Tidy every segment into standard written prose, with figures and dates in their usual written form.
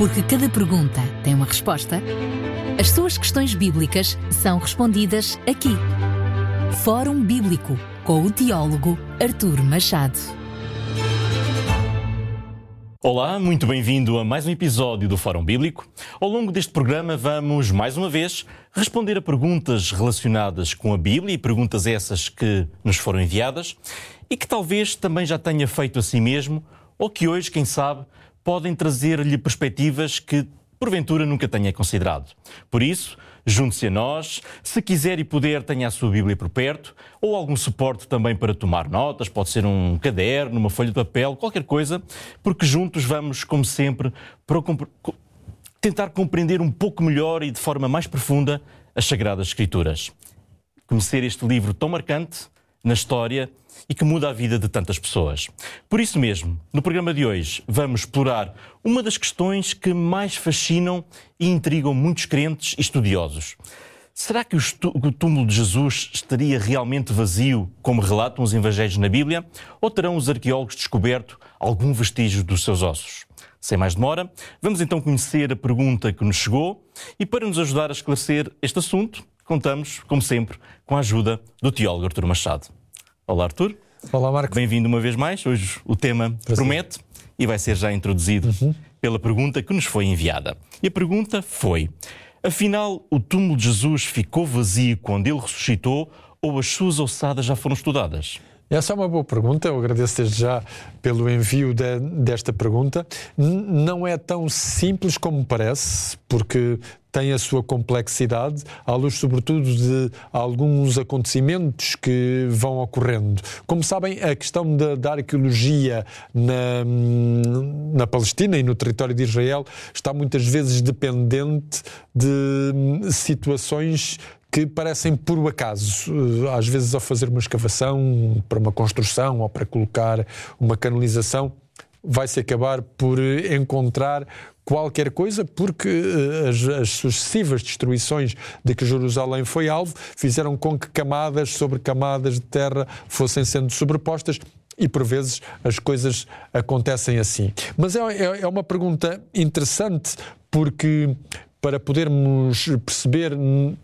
Porque cada pergunta tem uma resposta, as suas questões bíblicas são respondidas aqui. Fórum Bíblico, com o teólogo Artur Machado. Olá, muito bem-vindo a mais um episódio do Fórum Bíblico. Ao longo deste programa vamos, mais uma vez, responder a perguntas relacionadas com a Bíblia, e perguntas essas que nos foram enviadas e que talvez também já tenha feito a si mesmo, ou que hoje, quem sabe, podem trazer-lhe perspectivas que, porventura, nunca tenha considerado. Por isso, junte-se a nós. Se quiser e puder, tenha a sua Bíblia por perto, ou algum suporte também para tomar notas, pode ser um caderno, uma folha de papel, qualquer coisa, porque juntos vamos, como sempre, tentar compreender um pouco melhor e de forma mais profunda as Sagradas Escrituras. Conhecer este livro tão marcante na história e que muda a vida de tantas pessoas. Por isso mesmo, no programa de hoje, vamos explorar uma das questões que mais fascinam e intrigam muitos crentes e estudiosos. Será que o túmulo de Jesus estaria realmente vazio, como relatam os evangelhos na Bíblia, ou terão os arqueólogos descoberto algum vestígio dos seus ossos? Sem mais demora, vamos então conhecer a pergunta que nos chegou e, para nos ajudar a esclarecer este assunto, contamos, como sempre, com a ajuda do teólogo Artur Machado. Olá, Artur. Olá, Marco. Bem-vindo uma vez mais. Hoje o tema promete e vai ser já introduzido pela pergunta que nos foi enviada. E a pergunta foi: afinal, o túmulo de Jesus ficou vazio quando ele ressuscitou ou as suas ossadas já foram estudadas? Essa é uma boa pergunta, eu agradeço desde já pelo envio desta pergunta. Não é tão simples como parece, porque tem a sua complexidade, à luz sobretudo de alguns acontecimentos que vão ocorrendo. Como sabem, a questão da arqueologia na Palestina e no território de Israel está muitas vezes dependente de situações que parecem por acaso. Às vezes, ao fazer uma escavação para uma construção ou para colocar uma canalização, vai-se acabar por encontrar qualquer coisa, porque as sucessivas destruições de que Jerusalém foi alvo fizeram com que camadas sobre camadas de terra fossem sendo sobrepostas, e por vezes as coisas acontecem assim. Mas é uma pergunta interessante, porque para podermos perceber,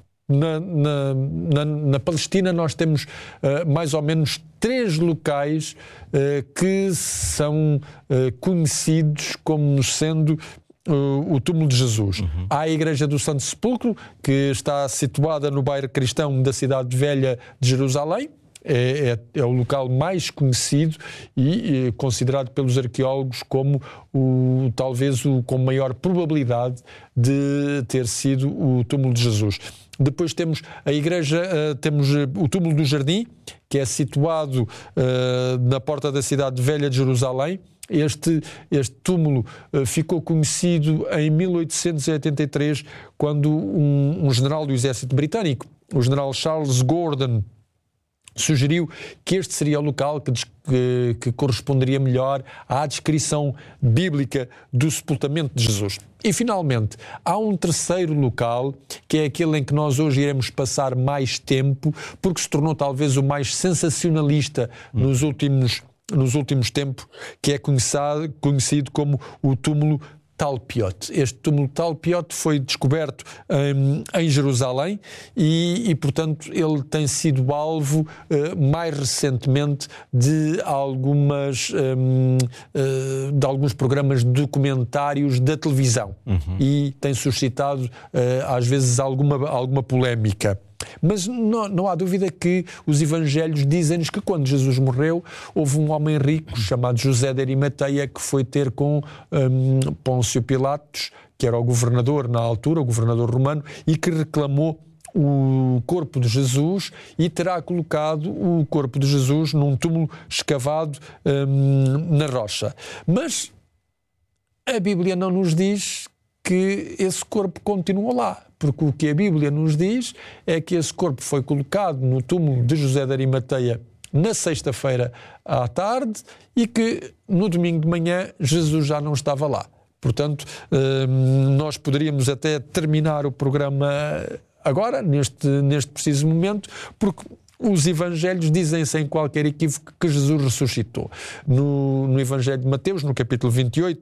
na Palestina nós temos mais ou menos 3 locais que são conhecidos como sendo o túmulo de Jesus. Há a Igreja do Santo Sepulcro, que está situada no bairro cristão da Cidade Velha de Jerusalém. É o local mais conhecido e considerado pelos arqueólogos como talvez o com maior probabilidade de ter sido o túmulo de Jesus. Depois temos a igreja, temos o túmulo do Jardim, que é situado na porta da Cidade Velha de Jerusalém. Este túmulo ficou conhecido em 1883, quando um general do exército britânico, o general Charles Gordon, sugeriu que este seria o local que corresponderia melhor à descrição bíblica do sepultamento de Jesus. E, finalmente, há um terceiro local, que é aquele em que nós hoje iremos passar mais tempo, porque se tornou talvez o mais sensacionalista nos últimos tempos, que é conhecido como o túmulo Talpiot. Este túmulo Talpiot foi descoberto em Jerusalém e, portanto, ele tem sido alvo mais recentemente de alguns programas documentários da televisão e tem suscitado, às vezes, alguma polémica. Mas não há dúvida que os evangelhos dizem-nos que quando Jesus morreu, houve um homem rico chamado José de Arimateia que foi ter com Pôncio Pilatos, que era o governador na altura, o governador romano, e que reclamou o corpo de Jesus e terá colocado o corpo de Jesus num túmulo escavado na rocha. Mas a Bíblia não nos diz que esse corpo continua lá, porque o que a Bíblia nos diz é que esse corpo foi colocado no túmulo de José de Arimateia na sexta-feira à tarde e que no domingo de manhã Jesus já não estava lá. Portanto, nós poderíamos até terminar o programa agora, neste preciso momento, porque os evangelhos dizem sem qualquer equívoco que Jesus ressuscitou. No Evangelho de Mateus, no capítulo 28,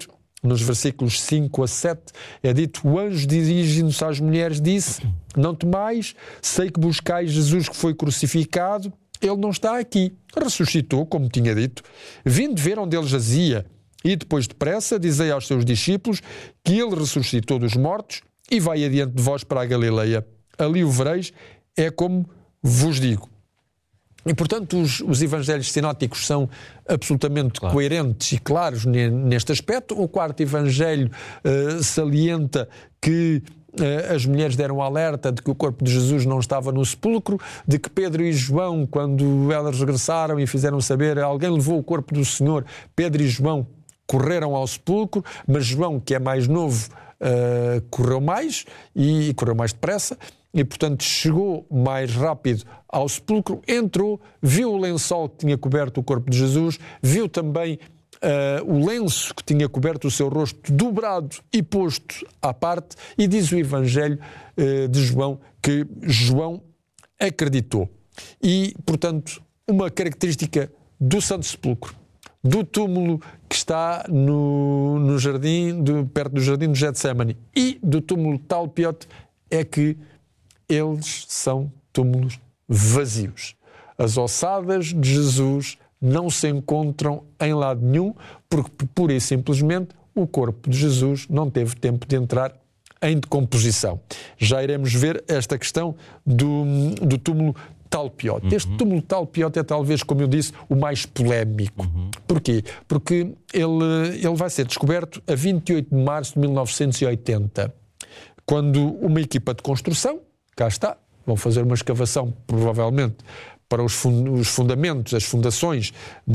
nos versículos 5 a 7, é dito: o anjo dirigindo-se às mulheres disse: não temais, sei que buscais Jesus que foi crucificado, ele não está aqui, ressuscitou, como tinha dito. Vinde ver onde ele jazia, e depois depressa dizei aos seus discípulos que ele ressuscitou dos mortos, e vai adiante de vós para a Galileia. Ali o vereis, é como vos digo. E, portanto, os evangelhos sinóticos são absolutamente coerentes e claros neste aspecto. O quarto evangelho salienta que as mulheres deram alerta de que o corpo de Jesus não estava no sepulcro, de que Pedro e João, quando elas regressaram e fizeram saber alguém levou o corpo do Senhor, Pedro e João correram ao sepulcro, mas João, que é mais novo, correu mais e correu mais depressa. E, portanto, chegou mais rápido ao sepulcro, entrou, viu o lençol que tinha coberto o corpo de Jesus, viu também o lenço que tinha coberto o seu rosto dobrado e posto à parte, e diz o Evangelho de João que João acreditou. E, portanto, uma característica do Santo Sepulcro, do túmulo que está no jardim, perto do jardim de Getsemane, e do túmulo de Talpiote, é que eles são túmulos vazios. As ossadas de Jesus não se encontram em lado nenhum, porque pura e simplesmente o corpo de Jesus não teve tempo de entrar em decomposição. Já iremos ver esta questão do túmulo Talpiote. Este túmulo Talpiote é talvez, como eu disse, o mais polémico. Porquê? Porque ele vai ser descoberto a 28 de março de 1980, quando uma equipa de construção, cá está, vão fazer uma escavação, provavelmente, para os fundamentos, as fundações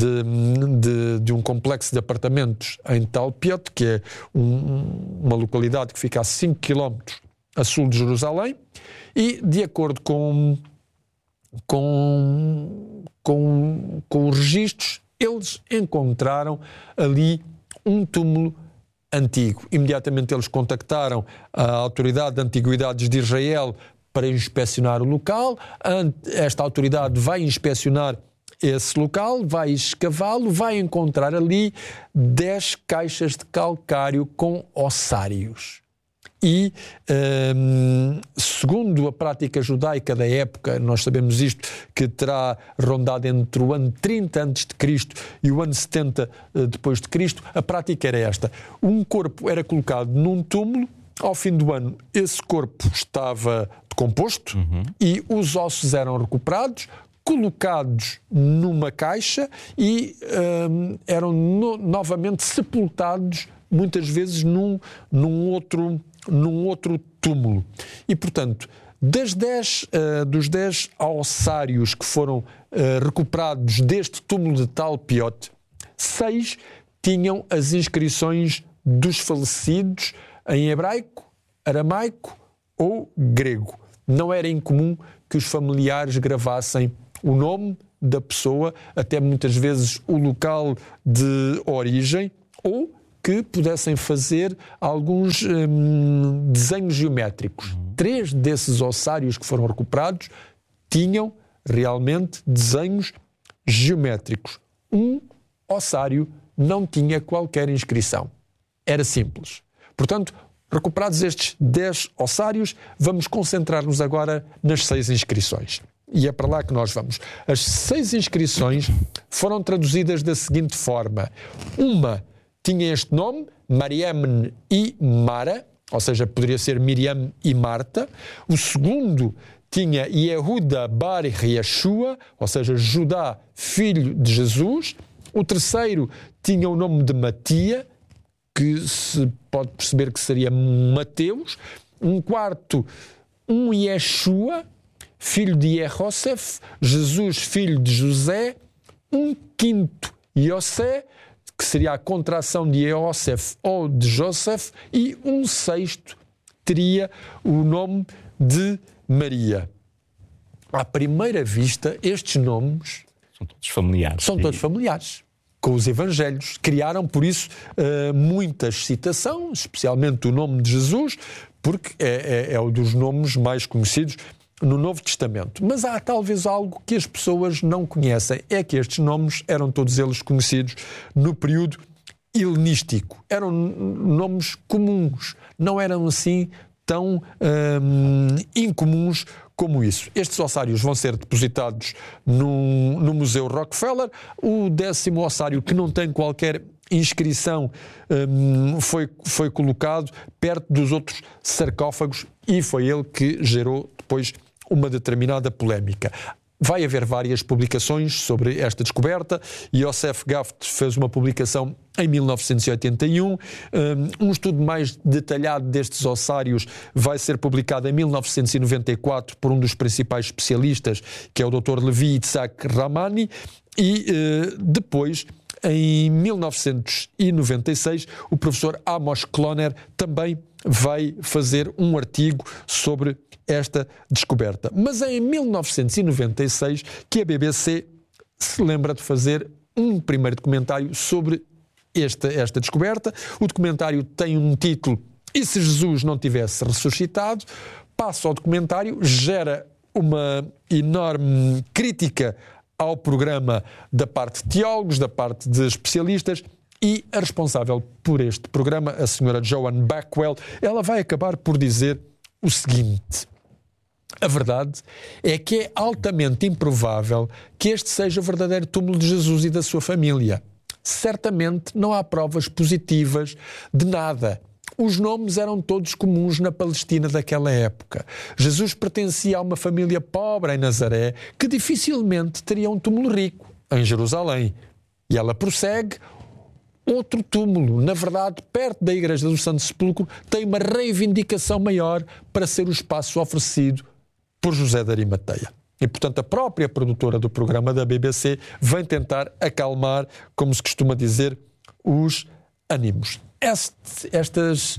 de um complexo de apartamentos em Talpiote, que é uma localidade que fica a 5 km a sul de Jerusalém, e, de acordo com os registros, eles encontraram ali um túmulo antigo. Imediatamente eles contactaram a Autoridade de Antiguidades de Israel para inspecionar o local. Esta autoridade vai inspecionar esse local, vai escavá-lo, vai encontrar ali 10 caixas de calcário com ossários. E, segundo a prática judaica da época, nós sabemos isto, que terá rondado entre o ano 30 a.C. e o ano 70 depois de Cristo, a prática era esta. Um corpo era colocado num túmulo, ao fim do ano esse corpo estava decomposto e os ossos eram recuperados, colocados numa caixa e eram novamente sepultados, muitas vezes num outro túmulo. E, portanto, dos 10 ossários que foram recuperados deste túmulo de Talpiote, 6 tinham as inscrições dos falecidos em hebraico, aramaico ou grego. Não era incomum que os familiares gravassem o nome da pessoa, até muitas vezes o local de origem, ou que pudessem fazer alguns desenhos geométricos. 3 desses ossários que foram recuperados tinham realmente desenhos geométricos. Um ossário não tinha qualquer inscrição. Era simples. Portanto, recuperados estes 10 ossários, vamos concentrar-nos agora nas 6 inscrições. E é para lá que nós vamos. As 6 inscrições foram traduzidas da seguinte forma. Uma tinha este nome, Mariam e Mara, ou seja, poderia ser Miriam e Marta. O segundo tinha Yehuda bar Yeshua, ou seja, Judá, filho de Jesus. O terceiro tinha o nome de Matia, que se pode perceber que seria Mateus. Um quarto, Yeshua, filho de Yehosef, Jesus, filho de José. Um quinto, Yosé, que seria a contração de Yosef ou de Joseph, e um sexto teria o nome de Maria. À primeira vista, estes nomes são todos familiares. São todos familiares com os Evangelhos. Criaram, por isso, muitas citações, especialmente o nome de Jesus, porque é um dos nomes mais conhecidos no Novo Testamento. Mas há talvez algo que as pessoas não conhecem, é que estes nomes eram todos eles conhecidos no período helenístico. Eram nomes comuns, não eram assim tão incomuns como isso. Estes ossários vão ser depositados no Museu Rockefeller. O 10º ossário, que não tem qualquer inscrição, foi colocado perto dos outros sarcófagos e foi ele que gerou depois uma determinada polémica. Vai haver várias publicações sobre esta descoberta. Yosef Gaft fez uma publicação em 1981. Um estudo mais detalhado destes ossários vai ser publicado em 1994 por um dos principais especialistas, que é o Dr. Levi Itzhak Ramani, e depois, em 1996, o professor Amos Kloner também vai fazer um artigo sobre esta descoberta. Mas é em 1996 que a BBC se lembra de fazer um primeiro documentário sobre esta descoberta. O documentário tem um título: E se Jesus não tivesse ressuscitado? Passa ao documentário, gera uma enorme crítica ao programa da parte de teólogos, da parte de especialistas, e a responsável por este programa, a senhora Joan Backwell, ela vai acabar por dizer o seguinte: a verdade é que é altamente improvável que este seja o verdadeiro túmulo de Jesus e da sua família. Certamente não há provas positivas de nada. Os nomes eram todos comuns na Palestina daquela época. Jesus pertencia a uma família pobre em Nazaré, que dificilmente teria um túmulo rico em Jerusalém. E ela prossegue: outro túmulo, na verdade, perto da Igreja do Santo Sepulcro, tem uma reivindicação maior para ser o espaço oferecido por José de Arimateia. E, portanto, a própria produtora do programa da BBC vem tentar acalmar, como se costuma dizer, os ânimos. Estas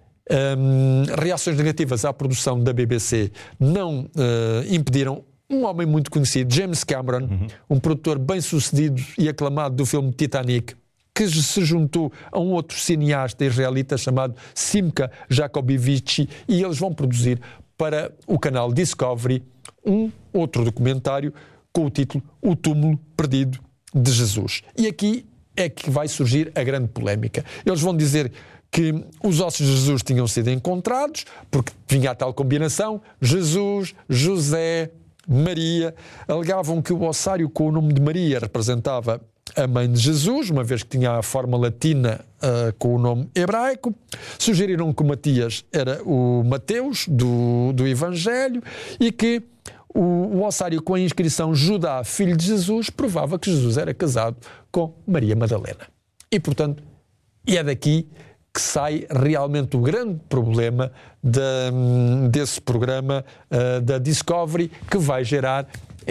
reações negativas à produção da BBC não impediram um homem muito conhecido, James Cameron, um produtor bem-sucedido e aclamado do filme Titanic, que se juntou a um outro cineasta israelita chamado Simca Jacobivici, e eles vão produzir para o canal Discovery um outro documentário com o título O Túmulo Perdido de Jesus. E aqui é que vai surgir a grande polémica. Eles vão dizer que os ossos de Jesus tinham sido encontrados, porque vinha a tal combinação: Jesus, José, Maria. Alegavam que o ossário com o nome de Maria representava a mãe de Jesus, uma vez que tinha a forma latina com o nome hebraico. Sugeriram que o Matias era o Mateus do Evangelho, e que o ossário com a inscrição Judá, filho de Jesus, provava que Jesus era casado com Maria Madalena. E, portanto, é daqui que sai realmente o grande problema desse programa da Discovery, que vai gerar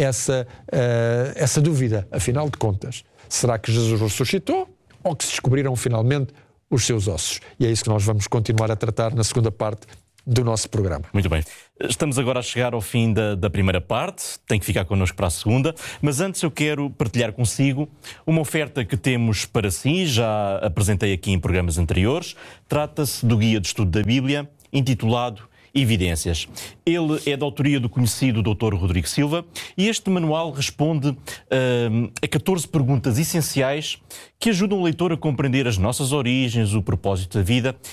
essa dúvida. Afinal de contas, será que Jesus ressuscitou ou que se descobriram finalmente os seus ossos? E é isso que nós vamos continuar a tratar na segunda parte do nosso programa. Muito bem. Estamos agora a chegar ao fim da primeira parte. Tem que ficar connosco para a segunda. Mas antes eu quero partilhar consigo uma oferta que temos para si. Já apresentei aqui em programas anteriores. Trata-se do Guia de Estudo da Bíblia, intitulado Evidências. Ele é da autoria do conhecido Dr. Rodrigo Silva, e este manual responde a 14 perguntas essenciais que ajudam o leitor a compreender as nossas origens, o propósito da vida